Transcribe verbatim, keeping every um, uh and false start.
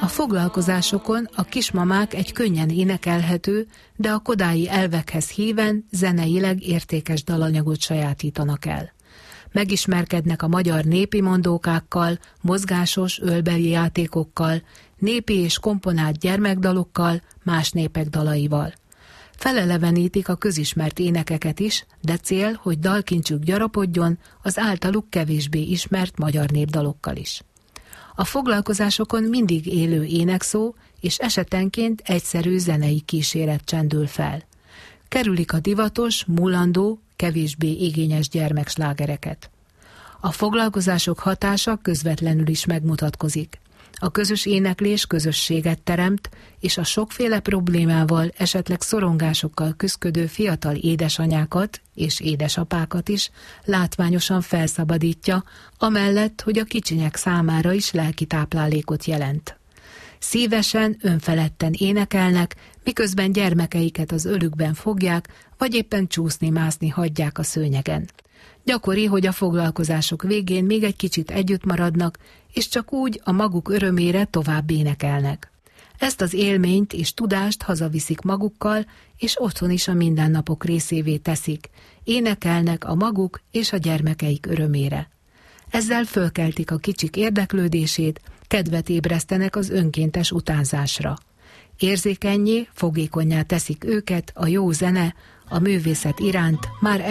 A foglalkozásokon a kismamák egy könnyen énekelhető, de a kodái elvekhez híven zeneileg értékes dalanyagot sajátítanak el. Megismerkednek a magyar népi mondókákkal, mozgásos ölbeli játékokkal, népi és komponált gyermekdalokkal, más népek dalaival. Felelevenítik a közismert énekeket is, de cél, hogy dalkincsük gyarapodjon az általuk kevésbé ismert magyar népdalokkal is. A foglalkozásokon mindig élő énekszó, és esetenként egyszerű zenei kíséret csendül fel. Kerülik a divatos, múlandó, kevésbé igényes gyermekslágereket. A foglalkozások hatása közvetlenül is megmutatkozik. A közös éneklés közösséget teremt, és a sokféle problémával, esetleg szorongásokkal küszködő fiatal édesanyákat és édesapákat is látványosan felszabadítja, amellett, hogy a kicsinyek számára is lelki táplálékot jelent. Szívesen, önfeledten énekelnek, miközben gyermekeiket az ölükben fogják, vagy éppen csúszni-mászni hagyják a szőnyegen. Gyakori, hogy a foglalkozások végén még egy kicsit együtt maradnak, és csak úgy a maguk örömére tovább énekelnek. Ezt az élményt és tudást hazaviszik magukkal, és otthon is a mindennapok részévé teszik. Énekelnek a maguk és a gyermekeik örömére. Ezzel fölkeltik a kicsik érdeklődését, kedvet ébresztenek az önkéntes utánzásra. Érzékennyé, fogékonnyá teszik őket a jó zene, a művészet iránt már